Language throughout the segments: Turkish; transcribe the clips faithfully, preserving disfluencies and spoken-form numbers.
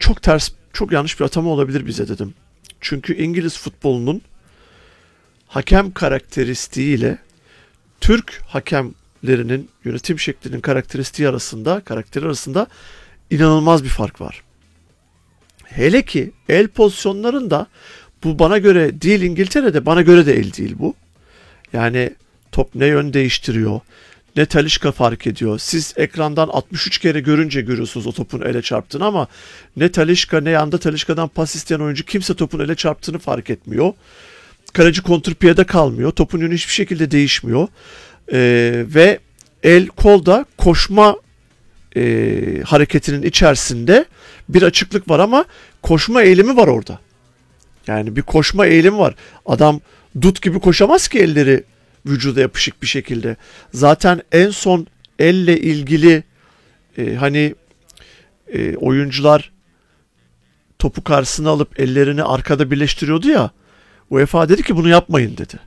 çok ters, çok yanlış bir atama olabilir bize dedim. Çünkü İngiliz futbolunun hakem karakteristiğiyle Türk hakemlerinin yönetim şeklinin karakteristiği arasında, karakteri arasında inanılmaz bir fark var. Hele ki el pozisyonlarında bu bana göre değil, İngiltere'de bana göre de el değil bu. Yani top ne yön değiştiriyor, ne Talisca fark ediyor. Siz ekrandan altmış üç kere görünce görüyorsunuz o topun ele çarptığını ama ne Talisca ne yanda Talisca'dan pas isteyen oyuncu kimse topun ele çarptığını fark etmiyor. Kaleci kontrpiyede kalmıyor. Topun yönü hiçbir şekilde değişmiyor. Ee, ve el kolda koşma e, hareketinin içerisinde bir açıklık var ama koşma eğilimi var orada. Yani bir koşma eğilimi var. Adam dut gibi koşamaz ki elleri vücuda yapışık bir şekilde. Zaten en son elle ilgili e, hani e, oyuncular topu karşısına alıp ellerini arkada birleştiriyordu ya. UEFA dedi ki bunu yapmayın dedi.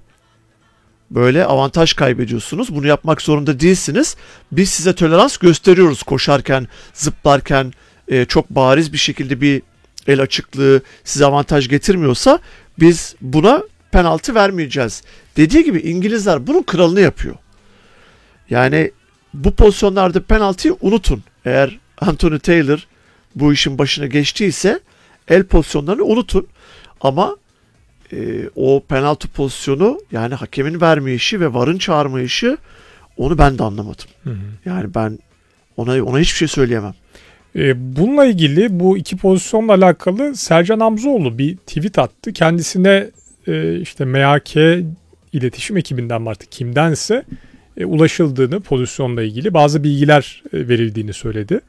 Böyle avantaj kaybediyorsunuz. Bunu yapmak zorunda değilsiniz. Biz size tolerans gösteriyoruz koşarken, zıplarken e, çok bariz bir şekilde bir el açıklığı size avantaj getirmiyorsa biz buna penaltı vermeyeceğiz. Dediği gibi İngilizler bunun kralını yapıyor. Yani bu pozisyonlarda penaltıyı unutun. Eğer Anthony Taylor bu işin başına geçtiyse el pozisyonlarını unutun. Ama e, o penaltı pozisyonu yani hakemin vermeyişi ve VAR'ın çağırmayışı onu ben de anlamadım. Hı hı. Yani ben ona ona hiçbir şey söyleyemem. Bununla ilgili bu iki pozisyonla alakalı Sercan Hamzoğlu bir tweet attı. Kendisine işte M H K iletişim ekibinden mi artık kimdense ulaşıldığını, pozisyonla ilgili bazı bilgiler verildiğini söyledi.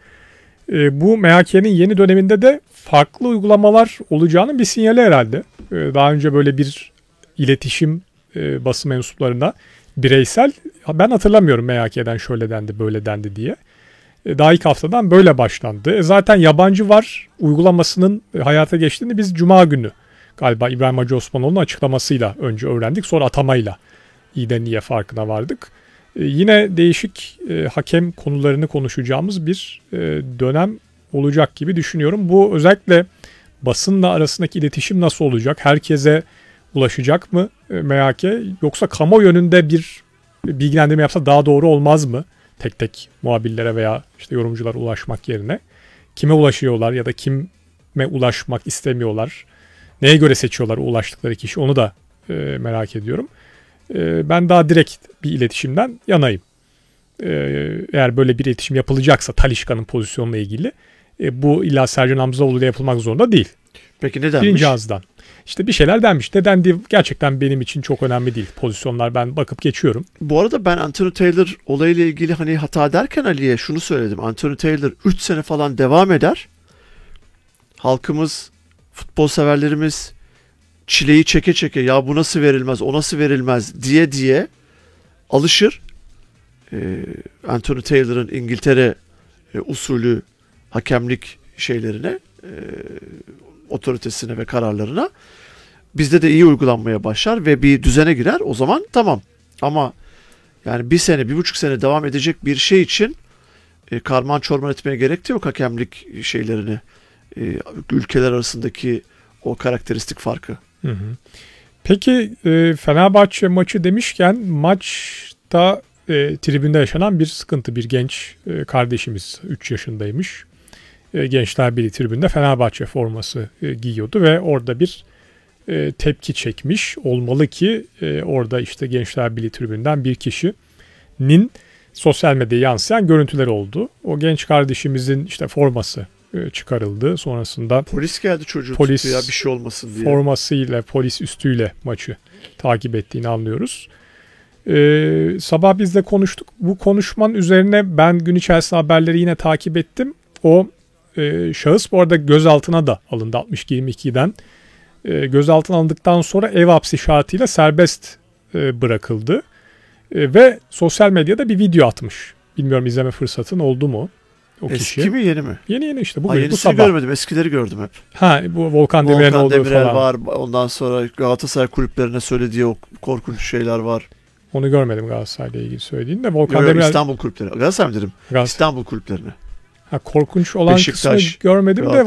Bu M H K'nin yeni döneminde de farklı uygulamalar olacağının bir sinyali herhalde. Daha önce böyle bir iletişim basın mensuplarına bireysel, ben hatırlamıyorum M H K'den şöyle dendi böyle dendi diye. Daha ilk haftadan böyle başlandı. E zaten yabancı VAR uygulamasının hayata geçtiğini biz Cuma günü galiba İbrahim Hacı Osmanoğlu'nun açıklamasıyla önce öğrendik. Sonra atamayla iyiden iyiye farkına vardık. E yine değişik e, hakem konularını konuşacağımız bir e, dönem olacak gibi düşünüyorum. Bu özellikle basınla arasındaki iletişim nasıl olacak? Herkese ulaşacak mı e, M H K? Yoksa kamuoyu yönünde bir bilgilendirme yapsa daha doğru olmaz mı? Tek tek muhabirlere veya işte yorumculara ulaşmak yerine kime ulaşıyorlar ya da kime ulaşmak istemiyorlar, neye göre seçiyorlar ulaştıkları kişi, onu da e, merak ediyorum. E, ben daha direkt bir iletişimden yanayım. E, eğer böyle bir iletişim yapılacaksa Talisca'nın pozisyonla ilgili e, bu illa Sercan Hamzoğlu ile yapılmak zorunda değil. Peki ne denmiş? Birinci ağızdan. İşte bir şeyler denmiş. Ne dendiği gerçekten benim için çok önemli değil. Pozisyonlar ben bakıp geçiyorum. Bu arada ben Anthony Taylor olayıyla ilgili hani hata derken Ali'ye şunu söyledim. Anthony Taylor üç sene falan devam eder. Halkımız, futbol severlerimiz çileyi çeke çeke ya bu nasıl verilmez, o nasıl verilmez diye diye alışır. Ee, Anthony Taylor'ın İngiltere e, usulü hakemlik şeylerine, e, otoritesine ve kararlarına bizde de iyi uygulanmaya başlar ve bir düzene girer. O zaman tamam. Ama yani bir sene, bir buçuk sene devam edecek bir şey için e, karman çorman etmeye gerek de yok hakemlik şeylerini. E, ülkeler arasındaki o karakteristik farkı. Hı hı. Peki e, Fenerbahçe maçı demişken maçta e, tribünde yaşanan bir sıkıntı. Bir genç e, kardeşimiz üç yaşındaymış. E, Gençler Birliği tribünde Fenerbahçe forması e, giyiyordu ve orada bir e, tepki çekmiş olmalı ki e, orada işte Gençler Birliği tribünden bir kişinin sosyal medyaya yansıyan görüntüleri oldu. O genç kardeşimizin işte forması e, çıkarıldı. Sonrasında polis geldi çocuğu polis tuttu ya bir şey olmasın diye. Formasıyla, polis üstüyle maçı takip ettiğini anlıyoruz. Ee, sabah biz de konuştuk. Bu konuşmanın üzerine ben gün içerisinde haberleri yine takip ettim. O e, şahıs bu arada gözaltına da alındı altmış yirmi ikiden. E, gözaltına alındıktan sonra ev hapsi şartıyla serbest e, bırakıldı. E, ve sosyal medyada bir video atmış. Bilmiyorum izleme fırsatın oldu mu? O Eski kişi. mi yeni mi? Yeni yeni işte. Bu, Ay, bu sabah. görmedim. Eskileri gördüm hep. Ha bu Volkan Demirel'in Volkan olduğu Demirel falan. var. Ondan sonra Galatasaray kulüplerine söylediği o korkunç şeyler var. Onu görmedim Galatasaray'la ilgili söylediğin de. Volkan Yo, yo, Demirel... İstanbul kulüplerine. Galatasaray mı dedim? Galatasaray. İstanbul kulüplerine. Ha, korkunç olan Beşiktaş, kısmı görmedim de